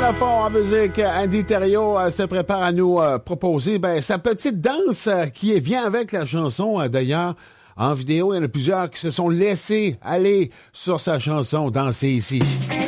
à fond en musique. Andy Thériault se prépare à nous proposer sa petite danse qui vient avec la chanson. D'ailleurs, en vidéo, il y en a plusieurs qui se sont laissés aller sur sa chanson Danser ici.